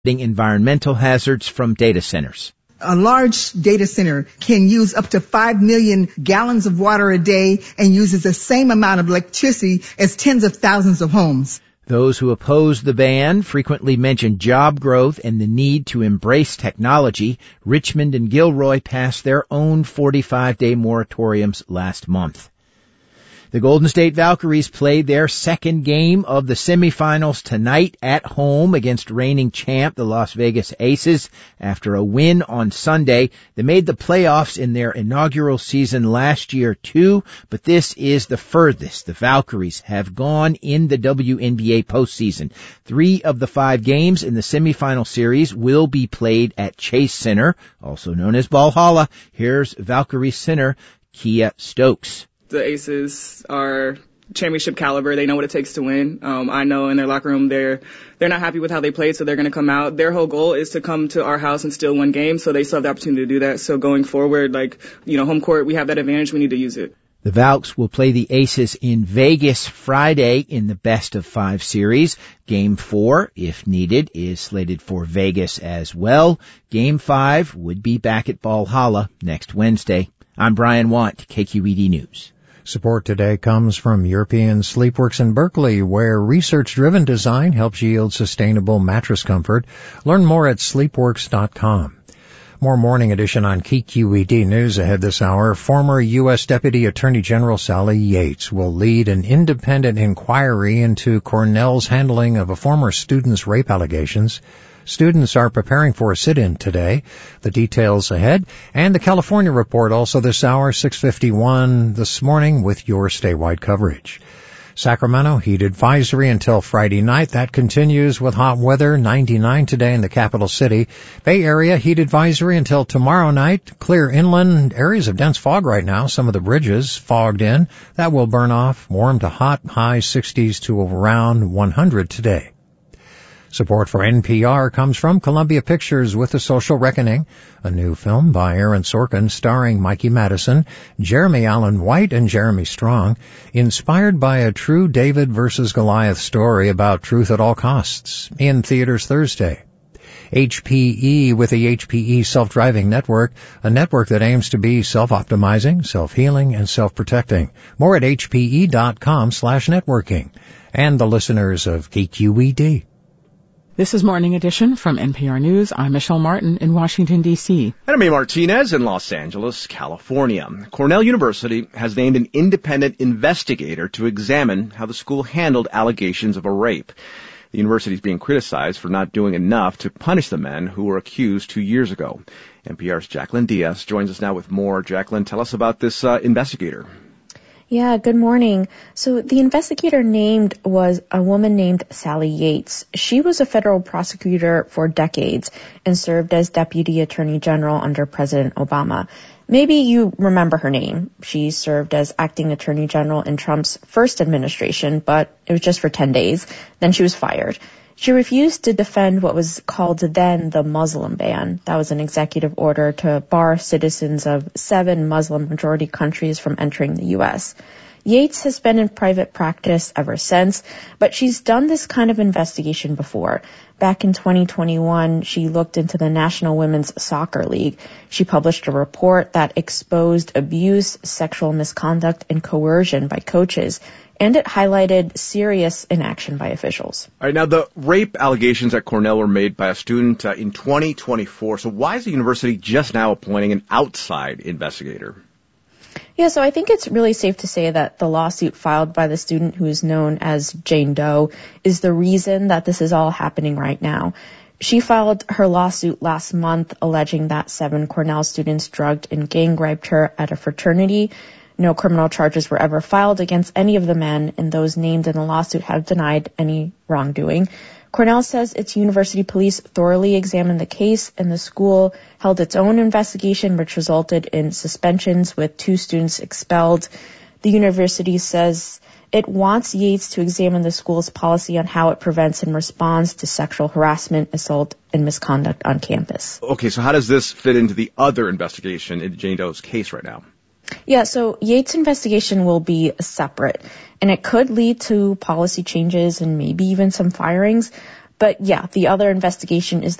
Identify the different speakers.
Speaker 1: environmental hazards from data centers.
Speaker 2: A large data center can use up to 5 million gallons of water a day and uses the same amount of electricity as tens of thousands of homes.
Speaker 1: Those who oppose the ban frequently mention job growth and the need to embrace technology. Richmond and Gilroy passed their own 45-day moratoriums last month. The Golden State Valkyries played their second game of the semifinals tonight at home against reigning champ, the Las Vegas Aces. After a win on Sunday, they made the playoffs in their inaugural season last year too, but this is the furthest the Valkyries have gone in the WNBA postseason. 3 of the 5 games in the semifinal series will be played at Chase Center, also known as Valhalla. Here's Valkyries center Kia Stokes.
Speaker 3: The Aces are championship caliber. They know what it takes to win. I know in their locker room they're not happy with how they played, so they're going to come out. Their whole goal is to come to our house and still win games, so they still have the opportunity to do that. So going forward, home court, we have that advantage. We need to use it.
Speaker 1: The Valks will play the Aces in Vegas Friday in the best-of-5 series. Game 4, if needed, is slated for Vegas as well. Game 5 would be back at Valhalla next Wednesday. I'm Brian Want, KQED News.
Speaker 4: Support today comes from European Sleepworks in Berkeley, where research-driven design helps yield sustainable mattress comfort. Learn more at sleepworks.com. More Morning Edition on KQED News ahead this hour. Former U.S. Deputy Attorney General Sally Yates will lead an independent inquiry into Cornell's handling of a former student's rape allegations. Students are preparing for a sit-in today. The details ahead. And the California Report also this hour, 6:51 this morning with your statewide coverage. Sacramento, heat advisory until Friday night. That continues with hot weather, 99 today in the capital city. Bay Area, heat advisory until tomorrow night. Clear inland, areas of dense fog right now. Some of the bridges fogged in. That will burn off. Warm to hot, high 60s to around 100 today. Support for NPR comes from Columbia Pictures with The Social Reckoning, a new film by Aaron Sorkin starring Mikey Madison, Jeremy Allen White, and Jeremy Strong, inspired by a true David versus Goliath story about truth at all costs, in theaters Thursday. HPE with the HPE Self-Driving Network, a network that aims to be self-optimizing, self-healing, and self-protecting. More at hpe.com/networking. And the listeners of KQED.
Speaker 5: This is Morning Edition from NPR News. I'm Michelle Martin in Washington, D.C.
Speaker 6: And I'm A. Martinez in Los Angeles, California. Cornell University has named an independent investigator to examine how the school handled allegations of a rape. The university is being criticized for not doing enough to punish the men who were accused 2 years ago. NPR's Jacqueline Diaz joins us now with more. Jacqueline, tell us about this investigator.
Speaker 7: Yeah, good morning. So the investigator named was a woman named Sally Yates. She was a federal prosecutor for decades and served as Deputy Attorney General under President Obama. Maybe you remember her name. She served as acting Attorney General in Trump's first administration, but it was just for 10 days. Then she was fired. She refused to defend what was called then the Muslim ban. That was an executive order to bar citizens of 7 Muslim-majority countries from entering the U.S. Yates has been in private practice ever since, but she's done this kind of investigation before. Back in 2021, she looked into the National Women's Soccer League. She published a report that exposed abuse, sexual misconduct, and coercion by coaches, and it highlighted serious inaction by officials.
Speaker 6: All right, now the rape allegations at Cornell were made by a student in 2024. So why is the university just now appointing an outside investigator?
Speaker 7: Yeah, so I think it's really safe to say that the lawsuit filed by the student who is known as Jane Doe is the reason that this is all happening right now. She filed her lawsuit last month alleging that 7 Cornell students drugged and gang raped her at a fraternity. No criminal charges were ever filed against any of the men, and those named in the lawsuit have denied any wrongdoing. Cornell says its university police thoroughly examined the case, and the school held its own investigation, which resulted in suspensions with 2 students expelled. The university says it wants Yates to examine the school's policy on how it prevents and responds to sexual harassment, assault, and misconduct on campus.
Speaker 6: Okay, so how does this fit into the other investigation in Jane Doe's case right now?
Speaker 7: Yeah, so Yates' investigation will be separate, and it could lead to policy changes and maybe even some firings. But yeah, the other investigation is